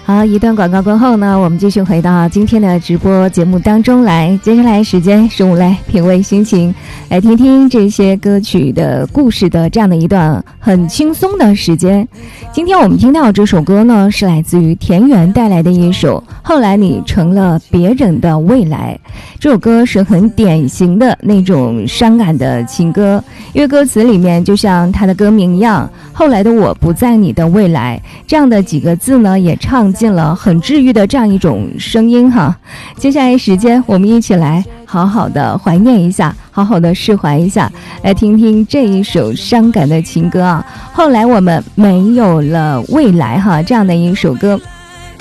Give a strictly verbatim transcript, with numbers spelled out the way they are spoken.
好，一段广告过后呢，我们继续回到今天的直播节目当中来。接下来时间是我们来品味心情，来听听这些歌曲的故事的这样的一段很轻松的时间。今天我们听到这首歌呢，是来自于田园带来的一首《后来你成了别人的未来》。这首歌是很典型的那种伤感的情歌，因为歌词里面就像它的歌名一样，后来的我不在你的未来，这样的几个字呢，也唱进了很治愈的这样一种声音哈。接下来时间我们一起来好好的怀念一下，好好的释怀一下，来听听这一首伤感的情歌啊。后来我们没有了未来哈，这样的一首歌。